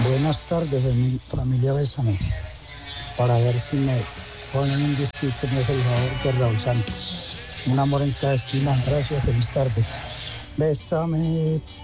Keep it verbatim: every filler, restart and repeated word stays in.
Buenas tardes, fami- familia Bésame. Para ver si me ponen un disquito, me hace el favor de Raúl Santos. Un amor en cada esquina. Gracias, feliz tarde. Bésame